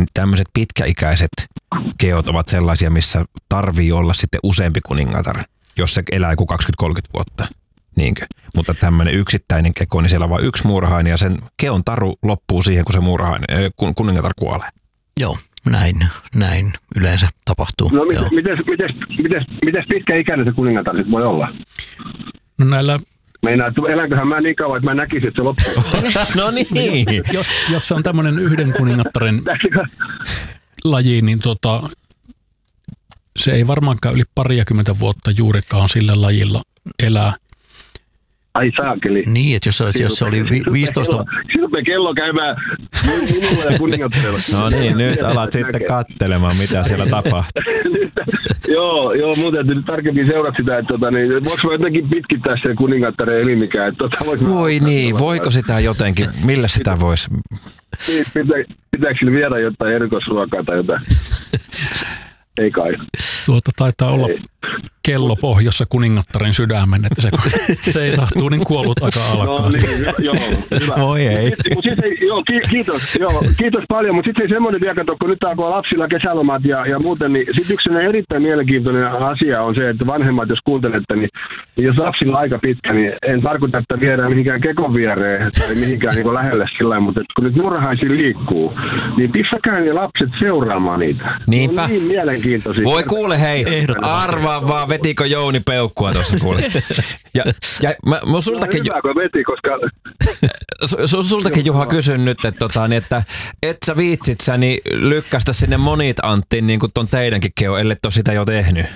niin tämmöiset pitkäikäiset keot ovat sellaisia, missä tarvii olla sitten useampi kuningatar, jos se elää joku 20-30 vuotta. Niinkö? Mutta tämmöinen yksittäinen keko, niin siellä on vain yksi muurahainen ja sen keon taru loppuu siihen, kun se kuningatar kuolee. Joo, näin yleensä tapahtuu. No mites pitkäikäinen se kuningatar sitten voi olla? No näillä... Elänköhän mä niin kauan, että mä näkisin, että se loppuu. No niin. Jos se on tämmöinen yhden kuningattaren laji, niin se ei varmaankaan yli 20 vuotta juurikaan sillä lajilla elää. Ai saakeli. Niin, että jos se oli 15... Sitten kello käymään minulla ja kuningatteella. No niin, nyt alat sitten katselemaan, mitä siellä tapahtuu. Joo, muuten täytyy tarkemmin seurata sitä, että voiko mä jotenkin pitkittää sen kuningattaren elinikään? Voi niin, voiko sitä jotenkin, millä sitä voisi? Pitääkö sillä viedä jotain erikoisruokaa tai jotain? Ei kai. Taitaa olla kello pohjassa kuningattaren sydämen, että se ei sahtuu, niin kuollut aika alkaa. No niin, joo, hyvä. Voi ei. Kiitos paljon, mutta sitten semmoinen vielä, kun nyt alkoi lapsilla kesälomat ja muuten, niin sitten yksi erittäin mielenkiintoinen asia on se, että vanhemmat, jos kuuntelette, niin jos lapsilla on aika pitkä, niin en tarkoita, että viedään mihinkään kekon viereen tai mihinkään niin lähelle sillä, mutta kun nyt murhaisia liikkuu, niin pistäkää ne lapset seuraamaan niitä. Niinpä. On niin mielenkiintoisia. Voi kuule hei, arvaa vaan, vetikö Jouni peukkua tuossa kuule. Ja mä sultakin... Hyvä, kun veti, koska... Sultakin Juha kysyn nyt, että et sä viitsit sä niin lykkästä sinne Monit Anttiin niin kuin ton teidänkin keo, ellei ole sitä jo tehnyt.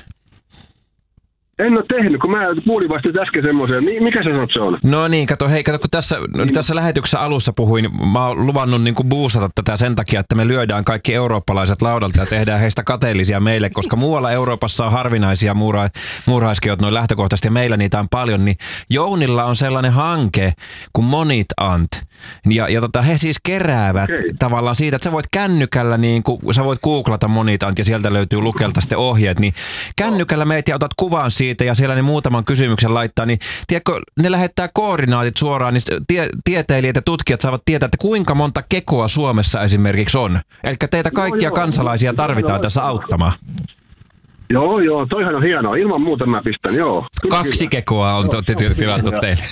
En ole tehnyt, kun mä kuulin vasta äsken semmoisen. Mikä se sanot se on? No niin, kato, kun tässä lähetyksessä alussa puhuin, mä oon luvannut niin kuin boostata tätä sen takia, että me lyödään kaikki eurooppalaiset laudalta ja tehdään heistä kateellisia meille, koska muualla Euroopassa on harvinaisia muurahaiskeot noin lähtökohtaisesti ja meillä niitä on paljon, niin Jounilla on sellainen hanke kuin Monit Ant. Ja he siis keräävät tavallaan siitä, että sä voit kännykällä, niin kuin sä voit googlata Monit Ant ja sieltä löytyy lukelta sitten ohjeet, niin kännykällä meitä ja otat kuvan siitä ja siellä ne muutaman kysymyksen laittaa, niin tiedätkö, ne lähettää koordinaatit suoraan, niin tieteilijät ja tutkijat saavat tietää, että kuinka monta kekoa Suomessa esimerkiksi on. Eli teitä kaikkia kansalaisia tarvitaan tässä auttamaan. Joo, toihan on hienoa. Ilman muuta mä pistän, joo. 2 kekoa on tilattu teille.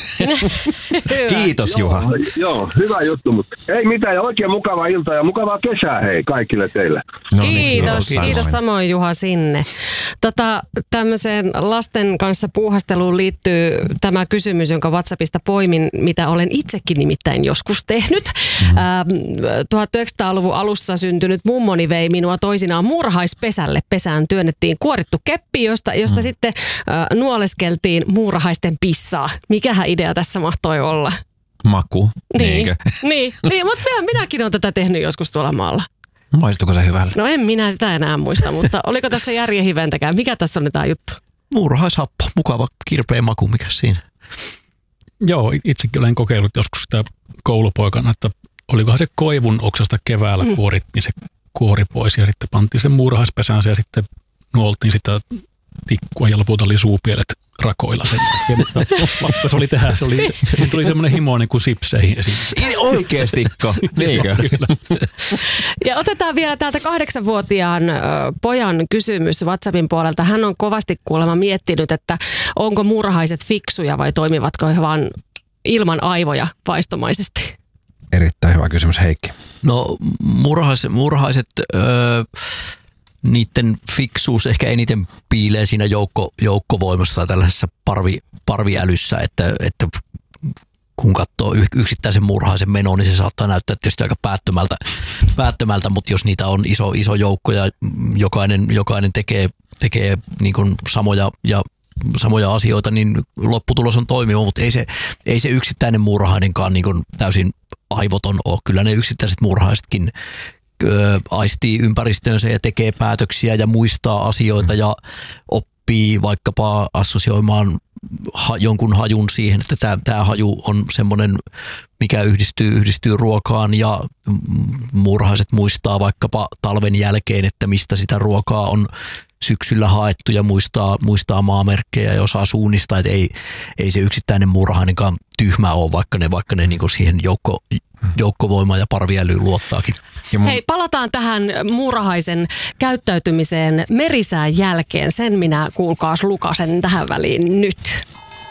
Kiitos Juha. Joo, hyvä juttu, mutta ei mitään ja oikein mukavaa iltaa ja mukavaa kesää hei kaikille teille. No niin, kiitos samoin Juha sinne. Tämmöiseen lasten kanssa puuhasteluun liittyy tämä kysymys, jonka WhatsAppista poimin, mitä olen itsekin nimittäin joskus tehnyt. 1900-luvun alussa syntynyt mummoni vei minua toisinaan muurahaispesälle. Pesään työnnettiin kuorittu keppi, josta sitten nuoleskeltiin muurahaisten pissaa. Mikähän idea tässä mahtoi olla? Maku. Niin, mutta minäkin olen tätä tehnyt joskus tuolla maalla. Maistuiko se hyvällä? No en minä sitä enää muista, mutta oliko tässä järjen hiventäkään? Mikä tässä on tämä juttu? Muurahaishappo, mukava kirpeä maku, mikä siinä? Joo, itsekin olen kokeillut joskus sitä koulupoikana, että olikohan se koivun oksasta keväällä kuorittiin se kuori pois ja sitten pantiin sen muurahaispesään ja sitten nuoltiin sitä tikkua ja lopulta oli suupielet rakoilla sen jälkeen, mutta pakko se oli tehdä. Tuli semmoinen himo niin kuin sipseihin esiin. Oikeestikko, niinkö? Ja otetaan vielä täältä 8-vuotiaan pojan kysymys WhatsAppin puolelta. Hän on kovasti kuulemma miettinyt, että onko muurahaiset fiksuja vai toimivatko he vaan ilman aivoja vaistomaisesti? Erittäin hyvä kysymys, Heikki. No muurahaiset... Niiden fiksuus ehkä eniten piilee siinä joukkovoimassa tai tällaisessa parviälyssä, että kun katsoo yksittäisen murhaisen menoon, niin se saattaa näyttää tietysti aika päättömältä, mutta jos niitä on iso joukko ja jokainen tekee niin kuin samoja asioita, niin lopputulos on toimiva, mutta ei se yksittäinen murhainenkaan niin kuin täysin aivoton ole. Kyllä ne yksittäiset murhaisetkin aistii ympäristöönsä ja tekee päätöksiä ja muistaa asioita ja oppii vaikkapa assosioimaan jonkun hajun siihen, että tämä haju on semmoinen, mikä yhdistyy ruokaan ja muurahaiset muistaa vaikkapa talven jälkeen, että mistä sitä ruokaa on syksyllä haettu ja muistaa maamerkkejä ja osaa suunnistaa, että ei se yksittäinen muurahainenkaan tyhmä ole, vaikka ne niin kuin siihen joukkovoimaa ja parviälyyn luottaakin. Hei, palataan tähän muurahaisen käyttäytymiseen merisään jälkeen. Sen minä kuulkaas lukasen tähän väliin nyt.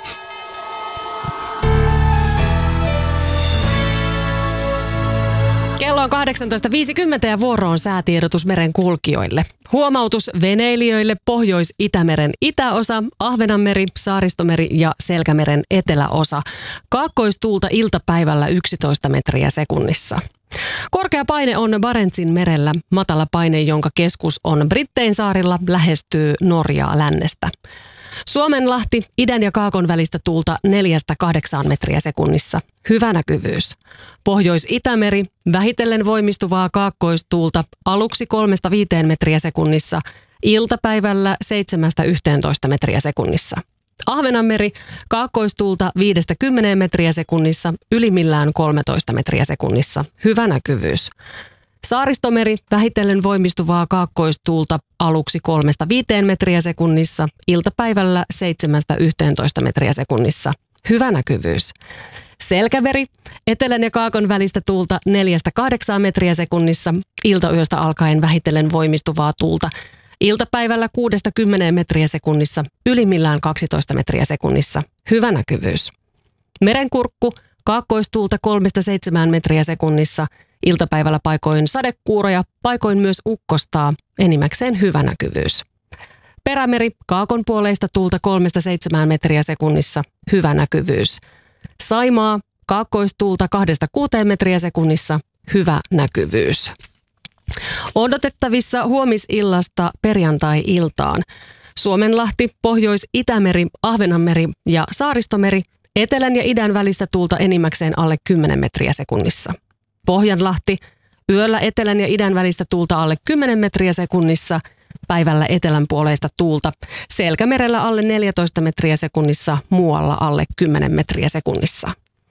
Kello on 18.50 ja vuoro on säätiedotus meren kulkijoille. Huomautus veneilijöille Pohjois-Itämeren itäosa, Ahvenanmeri, Saaristomeri ja Selkämeren eteläosa. Kaakkoistuulta iltapäivällä 11 metriä sekunnissa. Korkea paine on Barentsin merellä. Matala paine, jonka keskus on Brittein saarilla, lähestyy Norjaa lännestä. Suomenlahti, idän ja kaakon välistä tuulta 4-8 metriä sekunnissa. Hyvä näkyvyys. Pohjois-Itämeri, vähitellen voimistuvaa kaakkoistuulta aluksi 3-5 metriä sekunnissa. Iltapäivällä 7-11 metriä sekunnissa. Ahvenanmeri, kaakkoistuulta 5-10 metriä sekunnissa, ylimmillään 13 metriä sekunnissa. Hyvä näkyvyys. Saaristomeri, vähitellen voimistuvaa kaakkoistuulta aluksi 3-5 metriä sekunnissa, iltapäivällä 7-11 metriä sekunnissa. Hyvä näkyvyys. Selkämeri, etelän ja kaakon välistä tuulta 4-8 metriä sekunnissa, iltayöstä alkaen vähitellen voimistuvaa tuulta. Iltapäivällä 6-10 metriä sekunnissa, ylimmillään 12 metriä sekunnissa. Hyvä näkyvyys. Merenkurkku, kaakkoistuulta 3-7 metriä sekunnissa, iltapäivällä paikoin sadekuuroja, paikoin myös ukkostaa, enimmäkseen hyvä näkyvyys. Perämeri, kaakon puoleista tuulta 3-7 metriä sekunnissa, hyvä näkyvyys. Saimaa, kaakkoistuulta 2-6 metriä sekunnissa, hyvä näkyvyys. Odotettavissa huomisillasta perjantai-iltaan. Suomenlahti, Pohjois-Itämeri, Ahvenanmeri ja Saaristomeri, etelän ja idän välistä tuulta enimmäkseen alle 10 metriä sekunnissa. Pohjanlahti, yöllä etelän ja idän välistä tuulta alle 10 metriä sekunnissa, päivällä etelän puoleista tuulta. Selkämerellä alle 14 metriä sekunnissa, muualla alle 10 metriä sekunnissa.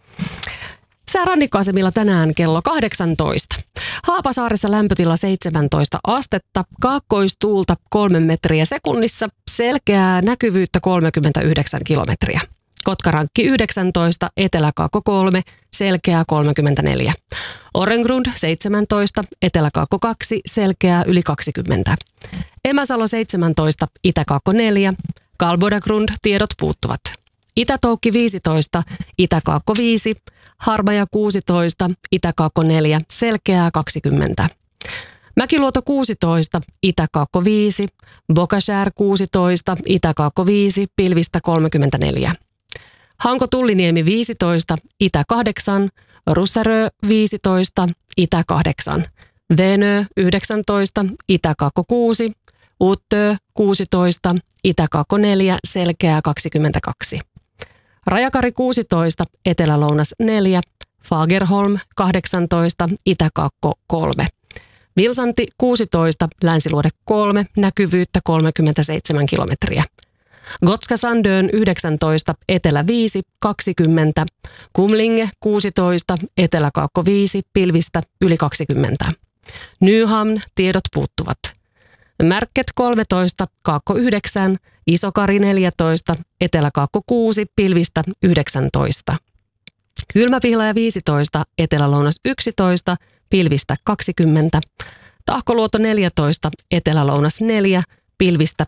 Sää rannikkoasemilla tänään kello 18. Haapasaaressa lämpötila 17 astetta, kaakkoistuulta 3 metriä sekunnissa, selkeää näkyvyyttä 39 kilometriä. Kotkarankki 19, Etelä-Kaakko 3, selkeää 34. Orengrund 17, Etelä-Kaakko 2, selkeää yli 20. Emäsalo 17, Itä-Kaakko 4, Kalbodagrund tiedot puuttuvat. Itä-Toukki 15, Itä-Kaakko 5, Harmaja 16, Itä-Kaakko 4, selkeää 20. Mäkiluoto 16, Itä-Kaakko 5, Bokashär 16, Itä-Kaakko 5, pilvistä 34. Hanko-Tulliniemi 15, Itä-8, Russarö 15, Itä-8, Venö 19, Itä-Kaakko 6, Uttö 16, Itä-Kaakko 4, selkeää 22. Rajakari 16, Etelä-Lounas 4, Fagerholm 18, Itä-Kaakko 3. Vilsanti 16, Länsiluode 3, näkyvyyttä 37 kilometriä. Gotska Sandön 19, Etelä 5, 20. Kumlinge 16, Etelä-Kaakko 5, pilvistä yli 20. Nyhamn tiedot puuttuvat. Märket 13, Kaakko 9, Isokari 14, Etelä-Kaakko 6, pilvistä 19. Kylmäpihlaja 15, Etelä-Lounas 11, pilvistä 20. Tahkoluoto 14, Etelä-Lounas 4, pilvistä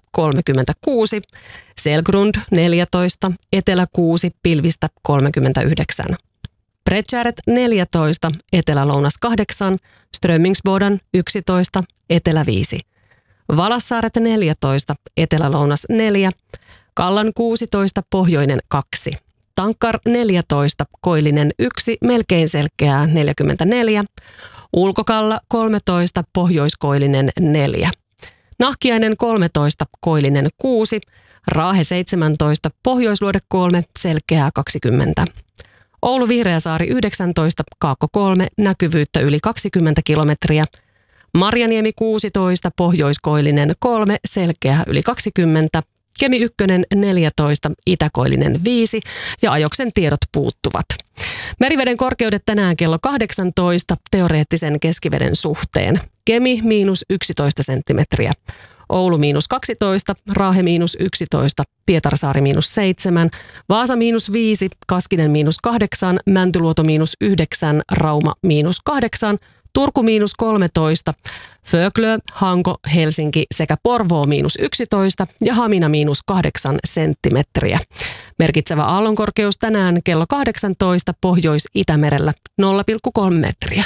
36. Selgrund 14, Etelä 6, pilvistä 39. Bredtjäret 14, Etelä-Lounas 8, Strömmingsboden 11, Etelä 5. Valassaaret 14, Etelä-Lounas 4, Kallan 16, Pohjoinen 2. Tankkar 14, Koillinen 1, melkein selkeää 44. Ulkokalla 13, Pohjoiskoillinen 4. Nahkiainen 13, Koillinen 6, Raahe 17, Pohjoisluode 3, selkeää 20. Oulu Vihreäsaari 19, Kaakko 3, näkyvyyttä yli 20 kilometriä. Marjaniemi 16, Pohjoiskoillinen 3, selkeää yli 20. Kemi 1 14, Itäkoillinen 5 ja ajoksen tiedot puuttuvat. Meriveden korkeudet tänään kello 18 teoreettisen keskiveden suhteen. Kemi -11 senttimetriä. Oulu -12, Raahe -11, Pietarsaari -7, Vaasa -5, Kaskinen -8, Mäntyluoto -9, Rauma -8, Turku -13, Föglö, Hanko, Helsinki sekä Porvoo -11 ja Hamina -8 senttimetriä. Merkitsevä aallonkorkeus tänään kello 18 Pohjois-Itämerellä 0,3 metriä.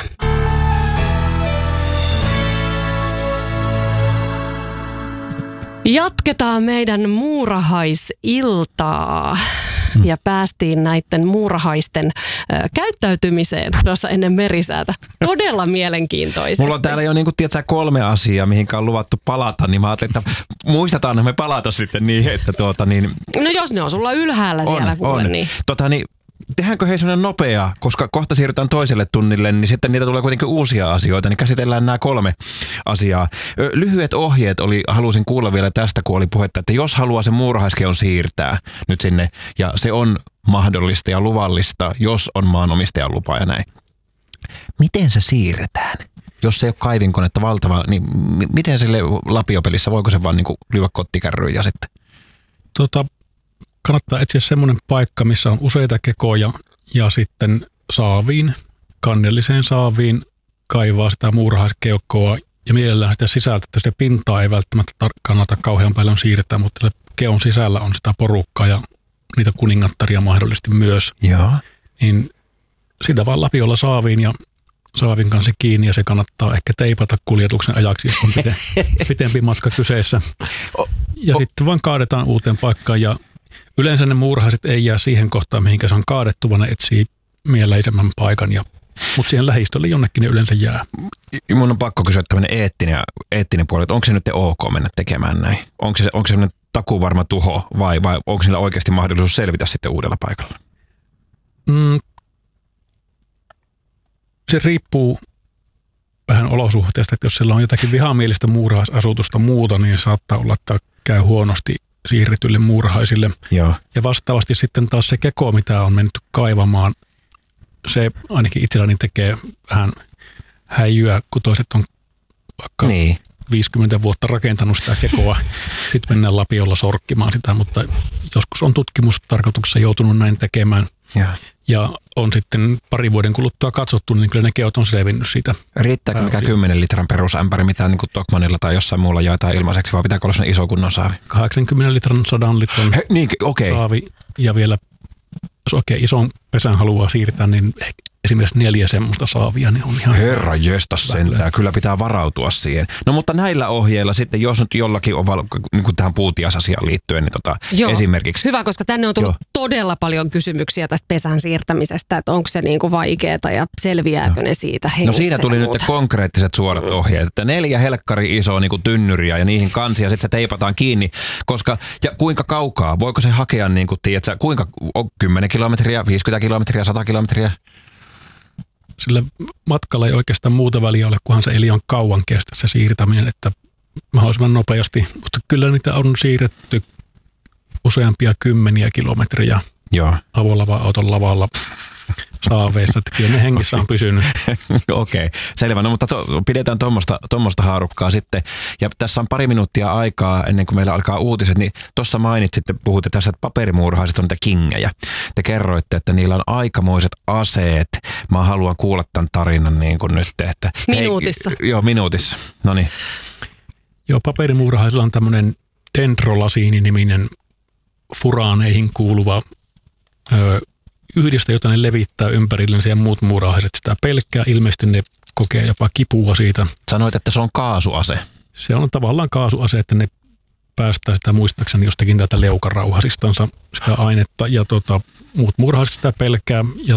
Jatketaan meidän muurahaisiltaa ja päästiin näiden muurahaisten käyttäytymiseen tuossa ennen merisäätä. Todella mielenkiintoisesti. Mulla on täällä jo tiedätkö, 3 asiaa, mihinkä on luvattu palata, niin mä ajattelin, että muistetaan me palata sitten niihin, että No jos ne on sulla ylhäällä siellä kuule, niin. Tehdäänkö hei sellainen nopea, koska kohta siirrytään toiselle tunnille, niin sitten niitä tulee kuitenkin uusia asioita, niin käsitellään nämä 3 asiaa. Lyhyet ohjeet halusin kuulla vielä tästä, kun oli puhetta, että jos haluaa sen muurahaiskeon siirtää nyt sinne, ja se on mahdollista ja luvallista, jos on maanomistajan lupa ja näin. Miten se siirretään? Jos se ei ole kaivinkonetta valtava, niin miten sille lapiopelissä, voiko se vaan lyödä kottikärryyn ja sitten? Kannattaa etsiä semmoinen paikka, missä on useita kekoja ja sitten saaviin, kannelliseen saaviin kaivaa sitä muurahaiskeuhkoa ja mielellään sitä sisältä, että sitä pintaa ei välttämättä kannata kauhean paljon siirtää, mutta keon sisällä on sitä porukkaa ja niitä kuningattaria mahdollisesti myös. Joo. Niin sitä vaan lapiolla saaviin ja saavin kanssa kiinni ja se kannattaa ehkä teipata kuljetuksen ajaksi, jos on pitempi matka kyseessä. Ja sitten vaan kaadetaan uuteen paikkaan ja yleensä ne muurahaiset ei jää siihen kohtaan, mihinkä se on kaadettu, vaan ne etsii mieleisemmän paikan, mutta siihen lähistölle jonnekin ne yleensä jää. Mun on pakko kysyä tämmöinen eettinen puoli, että onko se nyt ok mennä tekemään näin? Onko se sellainen takuvarma tuho vai onko sillä oikeasti mahdollisuus selvitä sitten uudella paikalla? Se riippuu vähän olosuhteesta, että jos siellä on jotakin vihamielistä muurahaisasutusta muuta, niin saattaa olla, että käy huonosti siirretyille muurahaisille. Joo. Ja vastaavasti sitten taas se keko, mitä on mennyt kaivamaan, se ainakin itselläni tekee vähän häijyä, kun toiset on vaikka 50 vuotta rakentanut sitä kekoa. Sitten mennään lapiolla sorkkimaan sitä, mutta joskus on tutkimustarkoituksessa joutunut näin tekemään. Ja on sitten 2 vuoden kuluttua katsottu, niin kyllä ne keot on selvinnyt siitä. Riittääkö mikä 10 litran perusämpäri, mitä niin kuin Tokmanilla tai jossain muulla jaetaan ilmaiseksi, vai pitääkö olla sellainen iso kunnon saavi? 80 litran, 100 litran saavi ja vielä jos oikein ison pesän haluaa siirtää, niin esimerkiksi 4 semmoista saavia, niin on ihan... Herra jestas sentään, kyllä pitää varautua siihen. No mutta näillä ohjeilla sitten, jos nyt jollakin on niin kuin tähän puutiasasiaan liittyen, niin esimerkiksi... Hyvä, koska tänne on tullut todella paljon kysymyksiä tästä pesän siirtämisestä, että onko se niin kuin vaikeaa ja selviääkö ne siitä hengessä. No siinä tuli nyt konkreettiset suorat ohjeet, että 4 helkkari isoa niin kuin tynnyriä ja niihin kansia, sitten se teipataan kiinni, koska ja kuinka kaukaa, voiko se hakea niin kuin, tiedätkö, kuinka 10 kilometriä, 50 kilometriä, 100 kilometriä? Sillä matkalla ei oikeastaan muuta väliä ole, kunhan se ei liian kauan kestä se siirtäminen, että mahdollisimman nopeasti. Mutta kyllä niitä on siirretty useampia 10 kilometriä avolava-auton lavalla saaveissa, että kyllä ne hengissä on pysynyt. Okei, selvä. No mutta pidetään tuommoista haarukkaa sitten. Ja tässä on 2 minuuttia aikaa ennen kuin meillä alkaa uutiset, niin tuossa mainitsitte, puhutte tässä, että paperimuurahaiset on niitä kingejä. Te kerroitte, että niillä on aikamoiset aseet. Mä haluan kuulla tämän tarinan niin kuin nyt. Että, minuutissa. Minuutissa. No niin. Joo, paperimuurahaisilla on tämmöinen dendrolasiini-niminen furaaneihin kuuluva yhdistä, jota ne levittää ympärillensä ja muut muurahaiset sitä pelkkää. Ilmeisesti ne kokee jopa kipua siitä. Sanoit, että se on kaasuase. Se on tavallaan kaasuase, että ne päästää sitä muistaakseni jostakin täältä leukarauhasistansa sitä ainetta ja muut muurahaiset sitä pelkkää ja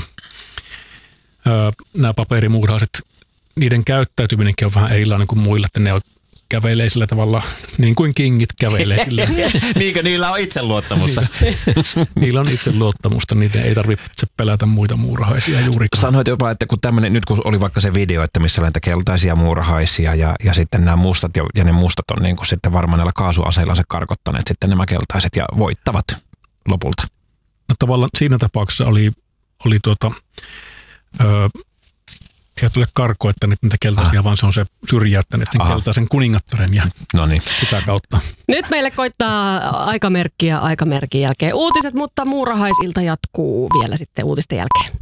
nämä paperimuurahaiset, niiden käyttäytyminenkin on vähän erilainen kuin muilla, että ne kävelee sillä tavalla niin kuin kingit kävelee sillä. Niinkö niillä on itseluottamusta? Niillä on itseluottamusta, niitä ei tarvitse pelätä muita muurahaisia juurikaan. Sanoit jopa, että kun tämmöinen, nyt kun oli vaikka se video, että missä on näitä keltaisia muurahaisia ja sitten nämä mustat ja ne mustat on niin kuin sitten varmaan näillä kaasuaseilla se karkottaneet sitten nämä keltaiset ja voittavat lopulta. No tavallaan siinä tapauksessa oli ei tule karkoittaneet niitä keltaisia, vaan se on se syrjäyttäneet sen keltaisen kuningattaren ja sitä kautta. Nyt meille koittaa aikamerkin jälkeen uutiset, mutta muurahaisilta jatkuu vielä sitten uutisten jälkeen.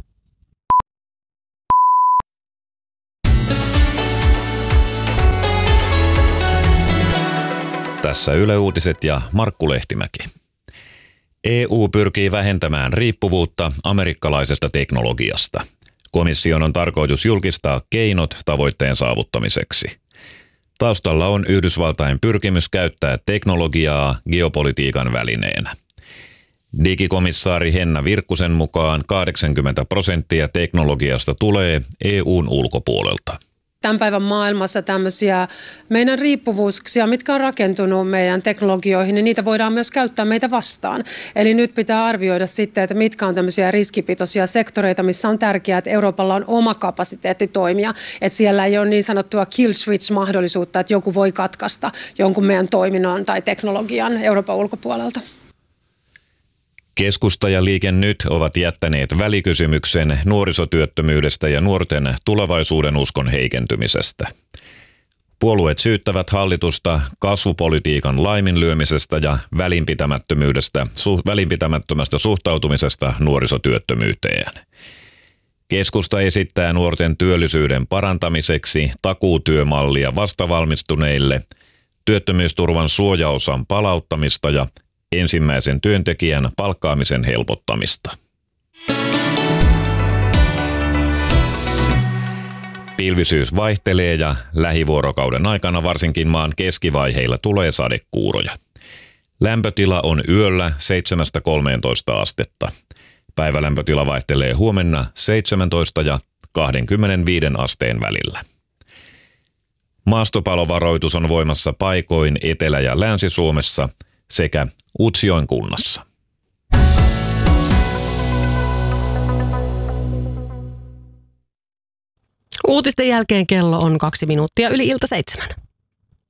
Tässä Yle Uutiset ja Markku Lehtimäki. EU pyrkii vähentämään riippuvuutta amerikkalaisesta teknologiasta. Komission on tarkoitus julkistaa keinot tavoitteen saavuttamiseksi. Taustalla on Yhdysvaltain pyrkimys käyttää teknologiaa geopolitiikan välineenä. Digikomissaari Henna Virkkusen mukaan 80% teknologiasta tulee EUn ulkopuolelta. Tämän päivän maailmassa tämmöisiä meidän riippuvuuksia, mitkä on rakentunut meidän teknologioihin, niin niitä voidaan myös käyttää meitä vastaan. Eli nyt pitää arvioida sitten, että mitkä on tämmöisiä riskipitoisia sektoreita, missä on tärkeää, että Euroopalla on oma kapasiteetti toimia. Että siellä ei ole niin sanottua kill switch-mahdollisuutta, että joku voi katkaista jonkun meidän toiminnon tai teknologian Euroopan ulkopuolelta. Keskusta ja Liike Nyt ovat jättäneet välikysymyksen nuorisotyöttömyydestä ja nuorten tulevaisuuden uskon heikentymisestä. Puolueet syyttävät hallitusta kasvupolitiikan laiminlyömisestä ja välinpitämättömästä suhtautumisesta nuorisotyöttömyyteen. Keskusta esittää nuorten työllisyyden parantamiseksi takuutyömallia vastavalmistuneille, työttömyysturvan suojaosan palauttamista ja ensimmäisen työntekijän palkkaamisen helpottamista. Pilvisyys vaihtelee ja lähivuorokauden aikana varsinkin maan keskivaiheilla tulee sadekuuroja. Lämpötila on yöllä 7-13 astetta. Päivälämpötila vaihtelee huomenna 17 ja 25 asteen välillä. Maastopalovaroitus on voimassa paikoin Etelä- ja Länsi-Suomessa sekä Utsjoen kunnassa. Uutisten jälkeen kello on 2 minuuttia yli 6:00.